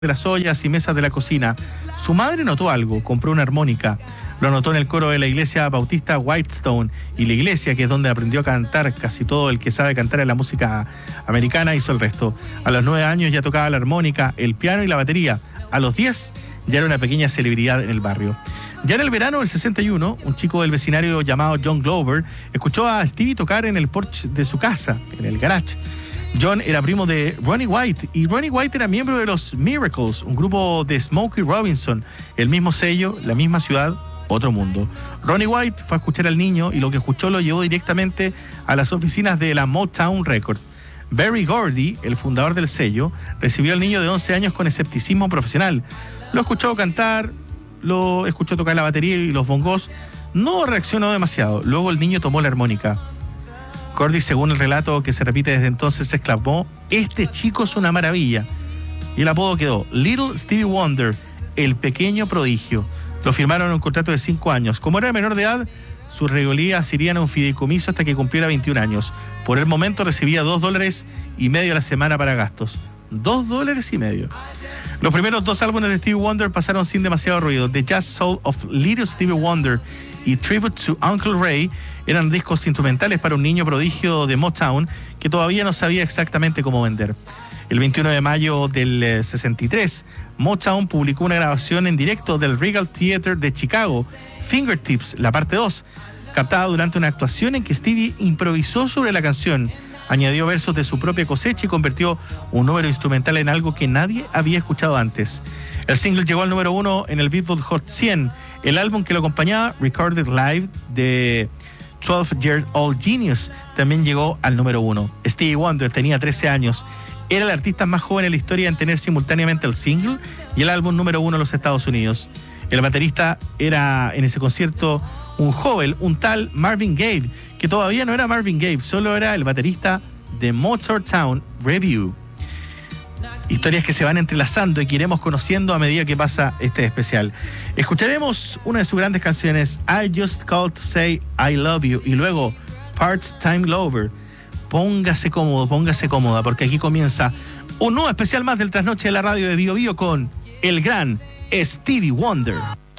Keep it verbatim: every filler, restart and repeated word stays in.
de las ollas y mesas de la cocina. Su madre notó algo, compró una armónica. Lo anotó en el coro de la iglesia bautista Whitestone, y la iglesia, que es donde aprendió a cantar. Casi todo el que sabe cantar en la música americana hizo el resto. A los nueve años ya tocaba la armónica, el piano y la batería. A los diez ya era una pequeña celebridad en el barrio. Ya en el verano del sesenta y uno, un chico del vecindario llamado John Glover escuchó a Stevie tocar en el porche de su casa, en el garage. John era primo de Ronnie White, y Ronnie White era miembro de los Miracles, un grupo de Smokey Robinson. El mismo sello, la misma ciudad, otro mundo. Ronnie White fue a escuchar al niño, y lo que escuchó lo llevó directamente a las oficinas de la Motown Records. Berry Gordy, el fundador del sello, recibió al niño de once años con escepticismo profesional. Lo escuchó cantar, lo escuchó tocar la batería y los bongos. No reaccionó demasiado. Luego el niño tomó la armónica. Gordy, según el relato que se repite desde entonces, exclamó: "Este chico es una maravilla". Y el apodo quedó Little Stevie Wonder, el pequeño prodigio. Lo firmaron en un contrato de cinco años. Como era menor de edad, sus regalías irían a un fideicomiso hasta que cumpliera veintiún años. Por el momento recibía dos dólares y medio a la semana para gastos. Dos dólares y medio. Los primeros dos álbumes de Stevie Wonder pasaron sin demasiado ruido. The Jazz Soul of Little Stevie Wonder y Tribute to Uncle Ray eran discos instrumentales para un niño prodigio de Motown que todavía no sabía exactamente cómo vender. El veintiuno de mayo del sesenta y tres, Motown publicó una grabación en directo del Regal Theater de Chicago, Fingertips, la parte dos, captada durante una actuación en que Stevie improvisó sobre la canción, añadió versos de su propia cosecha y convirtió un número instrumental en algo que nadie había escuchado antes. El single llegó al número uno en el Billboard Hot cien. El álbum que lo acompañaba, Recorded Live, de twelve year old Genius, también llegó al número uno. Stevie Wonder tenía trece años. Era el artista más joven en la historia en tener simultáneamente el single y el álbum número uno en los Estados Unidos. El baterista era en ese concierto un joven, un tal Marvin Gaye, que todavía no era Marvin Gaye, solo era el baterista de Motown Revue. Historias que se van entrelazando y que iremos conociendo a medida que pasa este especial. Escucharemos una de sus grandes canciones, I Just Called to Say I Love You, y luego Part-Time Lover. Póngase cómodo, póngase cómoda, porque aquí comienza un nuevo especial más del Trasnoche de la radio de Bio Bio con el gran Stevie Wonder.